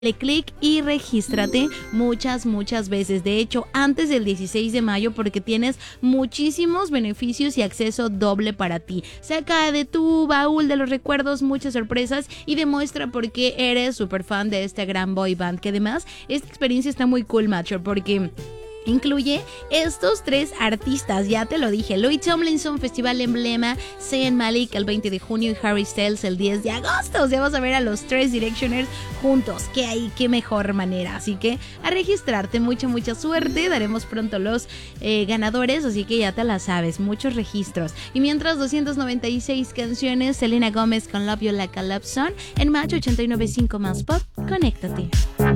Dale clic y regístrate muchas veces. De hecho, antes del 16 de mayo porque tienes muchísimos beneficios y acceso doble para ti. Saca de tu baúl de los recuerdos muchas sorpresas y demuestra por qué eres súper fan de este gran boy band. Que además, esta experiencia está muy cool, macho, porque incluye estos 3 artistas, ya te lo dije: Louis Tomlinson, Festival Emblema, Zayn Malik el 20 de junio y Harry Styles el 10 de agosto. O sea, vamos a ver a los 3 Directioners juntos. ¿Qué hay? ¿Qué mejor manera? Así que a registrarte, mucha suerte. Daremos pronto los ganadores, así que ya te la sabes, muchos registros. Y mientras, 296 canciones, Selena Gómez con Love You Like a Love Song en Match 89.5 más Pop. Conéctate.